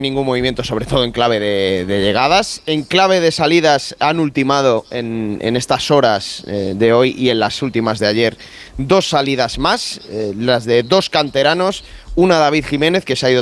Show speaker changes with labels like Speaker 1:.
Speaker 1: ningún movimiento, sobre todo en clave de llegadas. En clave de salidas han ultimado en estas horas de hoy y en las últimas de ayer 2 salidas más, las de 2 canteranos, una David Jiménez, que se ha ido